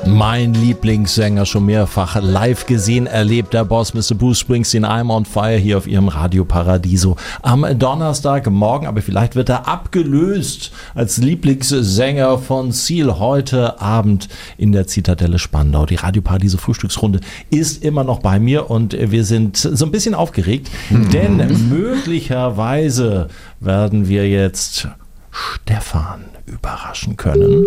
Mein Lieblingssänger, schon mehrfach live gesehen, erlebt, der Boss Mr. Bruce Springsteen, I'm on Fire hier auf ihrem Radio Paradiso am Donnerstagmorgen, aber vielleicht wird er abgelöst als Lieblingssänger von Seal heute Abend in der Zitadelle Spandau. Die Radio Paradiso Frühstücksrunde ist immer noch bei mir und wir sind so ein bisschen aufgeregt, denn möglicherweise werden wir jetzt Stefan überraschen können.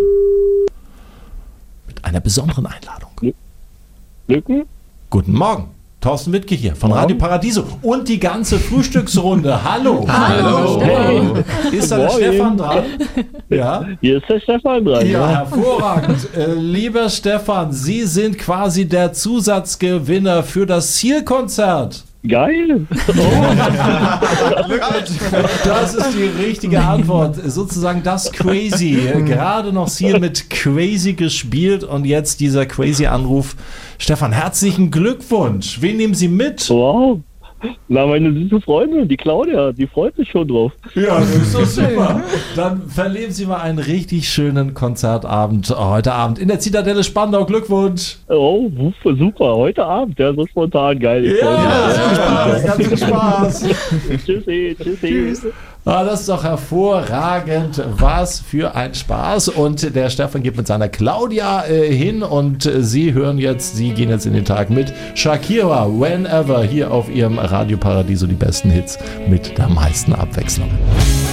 Einer besonderen Einladung. Lücken? Guten Morgen, Thorsten Wittke hier von Radio Paradiso und die ganze Frühstücksrunde. Hallo. Hallo. Hey. Ist da der Stefan dran? Ja. Hier ist der Stefan dran. Ja, hervorragend. Lieber Stefan, Sie sind quasi der Zusatzgewinner für das Zielkonzert. Geil. Das ist die richtige Antwort. Sozusagen das Crazy. Gerade noch Seal mit Crazy gespielt und jetzt dieser Crazy Anruf. Stefan, herzlichen Glückwunsch. Wen nehmen Sie mit? Wow. Na, meine süße Freundin, die Claudia, die freut sich schon drauf. Ja, das ist doch super. Dann verleben Sie mal einen richtig schönen Konzertabend heute Abend in der Zitadelle Spandau. Glückwunsch. Oh, super. Heute Abend, ja, so spontan, geil. Ich freue mich. Ganz viel Spaß. Tschüssi. Tschüss. Ah, das ist doch hervorragend. Was für ein Spaß. Und der Stefan geht mit seiner Claudia hin und Sie gehen jetzt in den Tag mit Shakira, Whenever, hier auf ihrem Radio Paradiso, die besten Hits mit der meisten Abwechslung.